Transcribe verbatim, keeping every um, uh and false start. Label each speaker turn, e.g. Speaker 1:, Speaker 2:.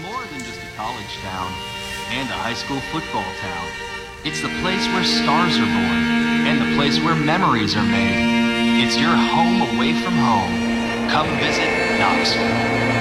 Speaker 1: more than just a college town and a high school football town. It's the place where stars are born and the place where memories are made. It's your home away from home. Come visit Knoxville.